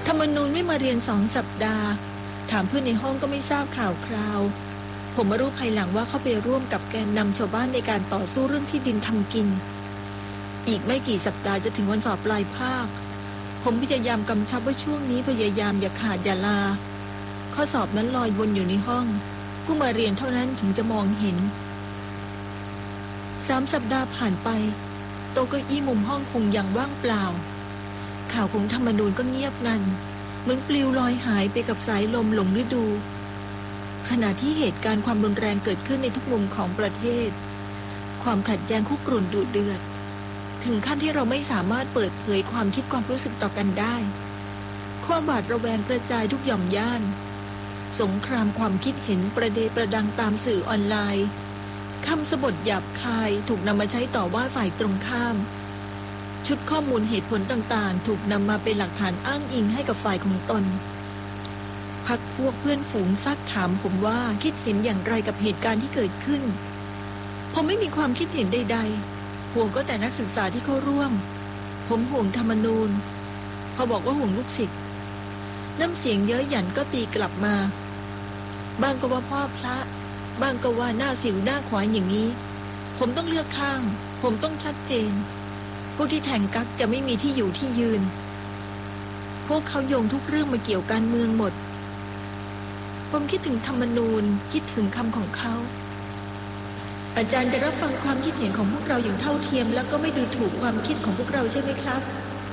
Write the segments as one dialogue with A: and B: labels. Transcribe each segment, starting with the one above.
A: ธรรมนูญไม่มาเรียน2 สัปดาห์ถามเพื่อนในห้องก็ไม่ทราบข่าวคราวผมมารู้ภายหลังว่าเขาไปร่วมกับแกนนำชาวบ้านในการต่อสู้เรื่องที่ดินทำกินอีกไม่กี่สัปดาห์จะถึงวันสอบปลายภาคผมพยายามกำชับว่าช่วงนี้พยายามอย่าขาดอย่าลาข้อสอบนั้นลอยวนอยู่ในห้องผู้มาเรียนเท่านั้นถึงจะมองเห็น3 สัปดาห์ผ่านไปโต๊ะเก้าอี้มุมห้องคงยังว่างเปล่าข่าวของธรรมนูญก็เงียบงันเหมือนปลิวลอยหายไปกับสายลมหลงฤดูขณะที่เหตุการณ์ความรุนแรงเกิดขึ้นในทุกมุมของประเทศความขัดแย้งคุกรุ่นดุเดือดถึงขั้นที่เราไม่สามารถเปิดเผยความคิดความรู้สึกต่อกันได้ความหวาดระแวงกระจายทุกหย่อมย่านสงครามความคิดเห็นประเดประดังตามสื่อออนไลน์คำสบถหยาบคายถูกนำมาใช้ต่อว่าฝ่ายตรงข้ามชุดข้อมูลเหตุผลต่างๆถูกนำมาเป็นหลักฐานอ้างอิงให้กับฝ่ายของตนพรรคพวกเพื่อนฝูงซักถามผมว่าคิดเห็นอย่างไรกับเหตุการณ์ที่เกิดขึ้นผมไม่มีความคิดเห็นใดๆห่วงก็แต่นักศึกษาที่เข้าร่วมผมห่วงธรรมนูญพอบอกว่าห่วงลูกศิษย์น้ำเสียงเย้ยหยันก็ตีกลับมาบางก็ว่าพ่อพระบางก็ว่าหน้าสิวหน้าขวานอย่างนี้ผมต้องเลือกข้างผมต้องชัดเจนพวกที่แทงกั๊กจะไม่มีที่อยู่ที่ยืนพวกเขาโยงทุกเรื่องมาเกี่ยวการเมืองหมดผมคิดถึงธรรมนูญคิดถึงคำของเขาอาจารย์จะรับฟังความคิดเห็นของพวกเราอย่างเท่าเทียมแล้วก็ไม่ดูถูกความคิดของพวกเราใช่ไหมครับ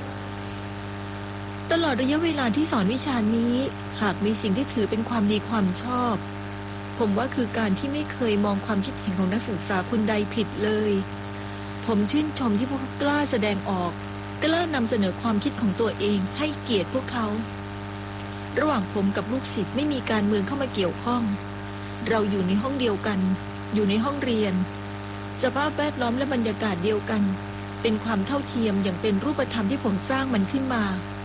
A: ตลอดระยะเวลาที่สอนวิชานี้หากมีสิ่งที่ถือเป็นความดีความชอบผมว่าคือการที่ไม่เคยมองความคิดเห็นของนักศึกษาคนใดผิดเลยผมชื่นชมที่พวกเขากล้าแสดงออกกล้านำเสนอความคิดของตัวเองให้เกียรติพวกเขาระหว่างผมกับลูกศิษย์ไม่มีการเมืองเข้ามาเกี่ยวข้องเราอยู่ในห้องเดียวกันอยู่ในห้องเรียนสภาพแวดล้อมและบรรยากาศเดียวกันเป็นความเท่าเทียมอย่างเป็นรูปธรรมที่ผมสร้างมันขึ้นมา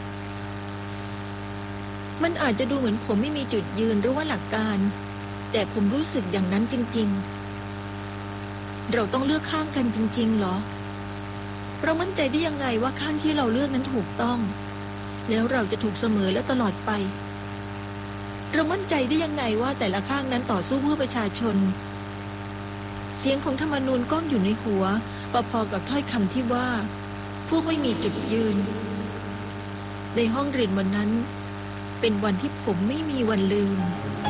A: มันอาจจะดูเหมือนผมไม่มีจุดยืนหรือว่าหลักการแต่ผมรู้สึกอย่างนั้นจริงๆเราต้องเลือกข้างกันจริงๆเหรอเรามั่นใจได้ยังไงว่าข้างที่เราเลือกนั้นถูกต้องแล้วเราจะถูกเสมอและตลอดไปเรามั่นใจได้ยังไงว่าแต่ละข้างนั้นต่อสู้เพื่อประชาชนเสียงของธรรมนูญก้องอยู่ในหัวพอๆกับถ้อยคำที่ว่าพวกไม่มีจุดยืนในห้องเรียนวันนั้นเป็นวันที่ผมไม่มีวันลืม